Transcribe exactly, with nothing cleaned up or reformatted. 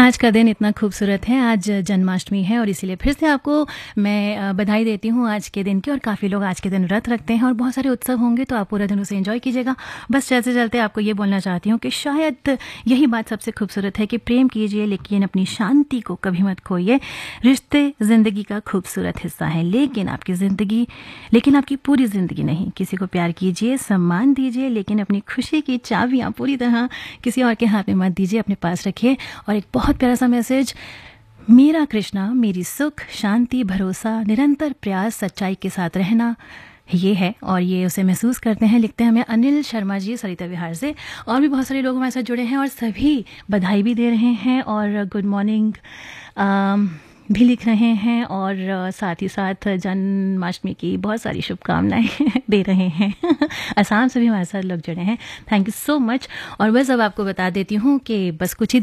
आज का दिन इतना खूबसूरत है, आज जन्माष्टमी है और इसीलिए फिर से आपको मैं बधाई देती हूँ आज के दिन की। और काफ़ी लोग आज के दिन व्रत रखते हैं और बहुत सारे उत्सव होंगे, तो आप पूरा दिन उसे एंजॉय कीजिएगा। बस चलते चलते आपको ये बोलना चाहती हूँ कि शायद यही बात सबसे खूबसूरत है कि प्रेम कीजिए लेकिन अपनी शांति को कभी मत खोइए। रिश्ते ज़िंदगी का खूबसूरत हिस्सा है, लेकिन आपकी ज़िंदगी लेकिन आपकी पूरी ज़िंदगी नहीं। किसी को प्यार कीजिए, सम्मान दीजिए, लेकिन अपनी खुशी की चाबियाँ पूरी तरह किसी और के हाथ में मत दीजिए, अपने पास रखिए। और एक बहुत प्यारा सा मैसेज, मेरा कृष्णा मेरी सुख शांति भरोसा निरंतर प्रयास सच्चाई के साथ रहना, ये है। और ये उसे महसूस करते हैं, लिखते हैं हमें अनिल शर्मा जी सरिता विहार से। और भी बहुत सारे लोग हमारे साथ जुड़े हैं और सभी बधाई भी दे रहे हैं और गुड मॉर्निंग भी लिख रहे हैं और साथ ही साथ जन्माष्टमी की बहुत सारी शुभकामनाएं दे रहे हैं। असम से भी हमारे साथ लोग जुड़े हैं, थैंक यू सो मच। और बस अब आपको बता देती हूँ कि बस कुछ ही